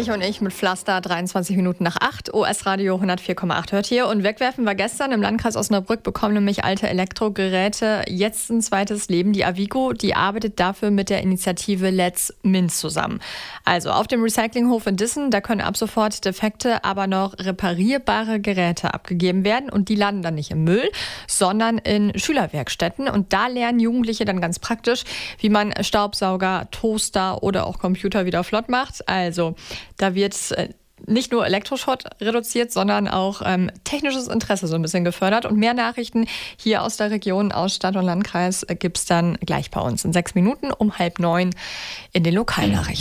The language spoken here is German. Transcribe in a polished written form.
Ich und ich mit Pflaster, 23 Minuten nach 8. OS-Radio 104,8 hört hier. Und wegwerfen war gestern im Landkreis Osnabrück, bekommen nämlich alte Elektrogeräte jetzt ein zweites Leben. Die Avigo, die arbeitet dafür mit der Initiative Let's Mint zusammen. Also auf dem Recyclinghof in Dissen, da können ab sofort defekte, aber noch reparierbare Geräte abgegeben werden. Und die landen dann nicht im Müll, sondern in Schülerwerkstätten. Und da lernen Jugendliche dann ganz praktisch, wie man Staubsauger, Toaster oder auch Computer wieder flott macht. Also da wird nicht nur Elektroschrott reduziert, sondern auch technisches Interesse so ein bisschen gefördert. Und mehr Nachrichten hier aus der Region, aus Stadt und Landkreis, gibt es dann gleich bei uns in 6 Minuten um 8:30 in den Lokalnachrichten.